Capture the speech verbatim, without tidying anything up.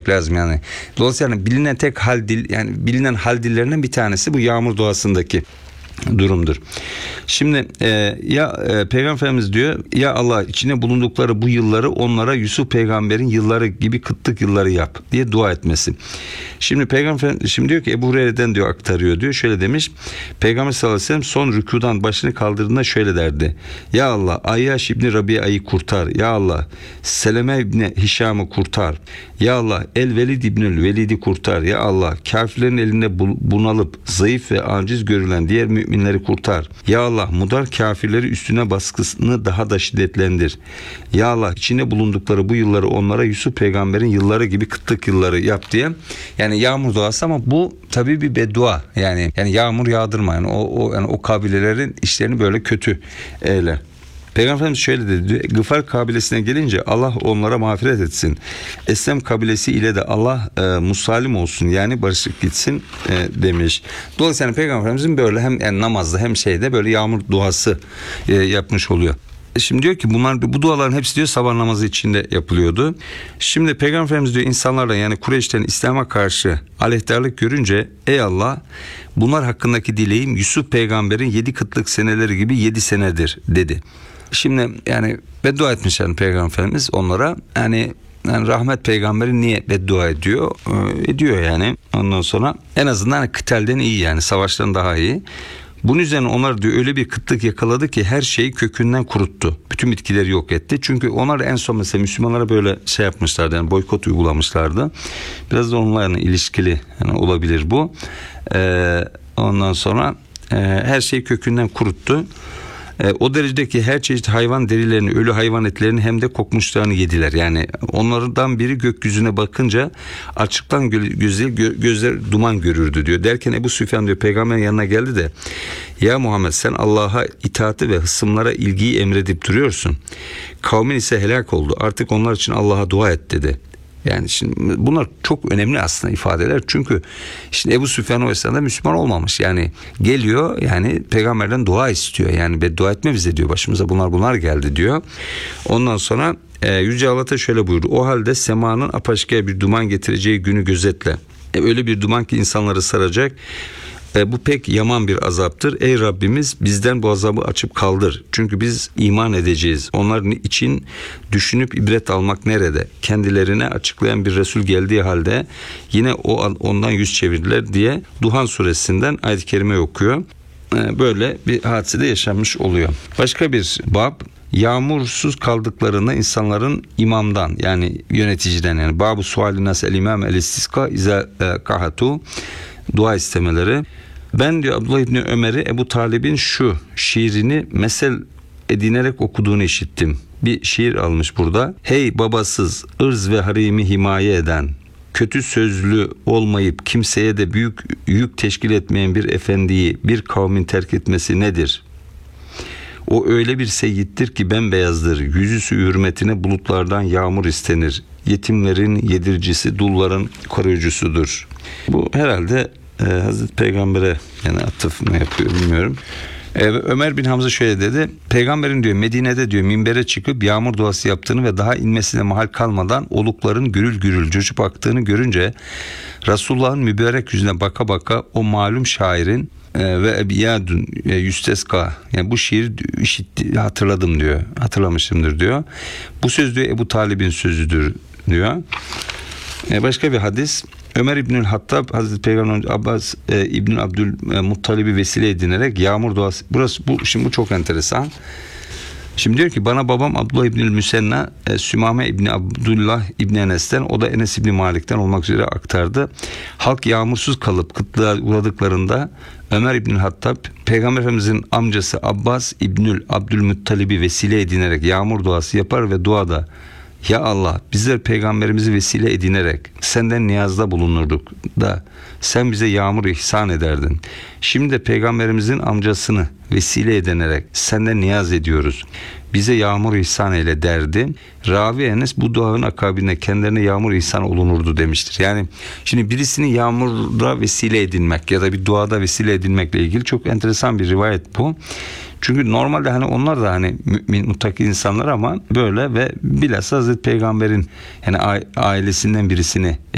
etmek lazım yani. Dolayısıyla yani bilinen tek hal dil, yani bilinen hal dillerinden bir tanesi bu yağmur duasındaki durumdur. Şimdi e, ya e, Peygamber Efendimiz diyor, ya Allah içine bulundukları bu yılları onlara Yusuf peygamberin yılları gibi kıtlık yılları yap diye dua etmesi. Şimdi Peygamber şimdi diyor ki Ebu Hureyre'den diyor aktarıyor diyor. Şöyle demiş. Peygamber sallallahu aleyhi ve sellem son rükudan başını kaldırdığında şöyle derdi. Ya Allah Ayyaş İbni Rabia'yı kurtar. Ya Allah Seleme İbni Hişam'ı kurtar. Ya Allah El Velid İbnül Velid'i kurtar. Ya Allah kafirlerin elinde bunalıp zayıf ve aciz görülen diğer müminleri kurtar. Ya Allah mudar kafirleri üstüne baskısını daha da şiddetlendir. Ya Allah içinde bulundukları bu yılları onlara Yusuf peygamberin yılları gibi kıtlık yılları yap diye. Yani yağmur duası ama bu tabii bir beddua. Yani yani yağmur yağdırma. Yani o o yani o kabilelerin işlerini böyle kötü eyle. Peygamber Efendimiz şöyle dedi diyor, Gıfar kabilesine gelince Allah onlara mağfiret etsin. Eslem kabilesi ile de Allah e, musallim olsun, yani barışık gitsin e, demiş. Dolayısıyla Peygamber Efendimizin böyle hem yani namazda hem şeyde böyle yağmur duası e, yapmış oluyor. Şimdi diyor ki bunlar, bu duaların hepsi diyor sabah namazı içinde yapılıyordu. Şimdi Peygamber Efendimiz diyor insanlarla, yani Kureyş'ten İslam'a karşı aleyhtarlık görünce ey Allah bunlar hakkındaki dileğim Yusuf peygamberin yedi kıtlık seneleri gibi yedi senedir dedi. Şimdi yani beddua etmiş yani Peygamber Efendimiz onlara, yani yani rahmet peygamberi niye beddua ediyor? Ee, ediyor yani. Ondan sonra en azından hani kıtelden iyi, yani savaştan daha iyi. Bunun üzerine onlar diyor öyle bir kıtlık yakaladı ki her şeyi kökünden kuruttu. Bütün bitkileri yok etti. Çünkü onlar en son mesela Müslümanlara böyle şey yapmışlardı, yani boykot uygulamışlardı. Biraz da onunla yani ilişkili yani olabilir bu. Ee, ondan sonra e, her şeyi kökünden kuruttu. E, o derecedeki her çeşit hayvan derilerini, ölü hayvan etlerini hem de kokmuşlarını yediler. Yani onlardan biri gökyüzüne bakınca açıktan gözler, gözler duman görürdü diyor. Derken Ebu Süfyan diyor peygamberin yanına geldi de ya Muhammed sen Allah'a itaati ve hısımlara ilgiyi emredip duruyorsun. Kavmin ise helak oldu. Artık onlar için Allah'a dua et dedi. Yani şimdi bunlar çok önemli aslında ifadeler. Çünkü şimdi Ebu Süfyan o esnada Müslüman olmamış. Yani geliyor, yani peygamberden dua istiyor. Yani beddua etme bize diyor. Başımıza bunlar bunlar geldi diyor. Ondan sonra e, Yüce Allah'ta şöyle buyurdu. O halde semanın apaçıkaya bir duman getireceği günü gözetle. E, öyle bir duman ki insanları saracak. E, bu pek yaman bir azaptır. Ey Rabbimiz bizden bu azabı açıp kaldır. Çünkü biz iman edeceğiz. Onların için düşünüp ibret almak nerede? Kendilerine açıklayan bir Resul geldiği halde yine o ondan yüz çevirdiler diye Duhan suresinden ayet-i kerime okuyor. E, böyle bir hadise de yaşanmış oluyor. Başka bir bab, yağmursuz kaldıklarında insanların imamdan, yani yöneticiden, yani babu suali nas el imam el istiska iza kahatu, dua istemeleri. Ben diyor Abdullah İbni Ömer'i Ebu Talib'in şu şiirini mesel edinerek okuduğunu işittim. Bir şiir almış burada. Hey babasız, ırz ve harimi himaye eden, kötü sözlü olmayıp kimseye de büyük yük teşkil etmeyen bir efendiyi bir kavmin terk etmesi nedir? O öyle bir seyyittir ki bembeyazdır. Yüzüsü hürmetine bulutlardan yağmur istenir. Yetimlerin yediricisi, dulların koruyucusudur. Bu herhalde e, Hazreti Peygamber'e yani atıf mı yapıyor bilmiyorum. E, Ömer bin Hamza şöyle dedi. Peygamberin diyor Medine'de diyor minbere çıkıp yağmur duası yaptığını ve daha inmesine mahal kalmadan olukların gürül gürül coşup aktığını görünce Resulullah'ın mübarek yüzüne baka baka o malum şairin e, ve ebiyadun e, yüsteska, yani bu şiiri işitti, hatırladım diyor. Hatırlamışımdır diyor. Bu söz diyor Ebu Talib'in sözüdür diyor. E, başka bir hadis. Ömer İbnül Hattab Hazreti Peygamber Abbas e, İbn Abdülmuttalib'i vesile edinerek yağmur duası. Burası bu şimdi bu çok enteresan. Şimdi diyor ki bana babam Abdullah İbnül Müsenna e, Sümame İbni Abdullah İbni Enes'ten, o da Enes İbni Malik'ten olmak üzere aktardı. Halk yağmursuz kalıp kıtlığa uğradıklarında Ömer İbnül Hattab Peygamber Efendimizin amcası Abbas İbnül Abdülmuttalib'i vesile edinerek yağmur duası yapar ve duada ya Allah bizler peygamberimizi vesile edinerek senden niyazda bulunurduk da sen bize yağmur ihsan ederdin. Şimdi de peygamberimizin amcasını vesile edinerek senden niyaz ediyoruz. Bize yağmur ihsan eyle derdi. Ravi Enes bu duanın akabinde kendilerine yağmur ihsan olunurdu demiştir. Yani şimdi birisini yağmura vesile edinmek ya da bir duada vesile edinmekle ilgili çok enteresan bir rivayet bu. Çünkü normalde hani onlar da hani mümin, muttaki insanlar ama böyle ve bilhassa Hazreti Peygamber'in yani ailesinden birisini